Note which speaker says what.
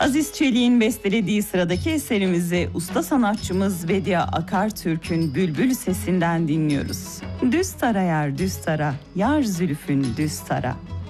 Speaker 1: Aziz Çelik'in bestelediği sıradaki eserimizi usta sanatçımız Bediye Akartürk'ün Bülbül sesinden dinliyoruz. Düz tara yar düz tara, yar zülfün düz tara.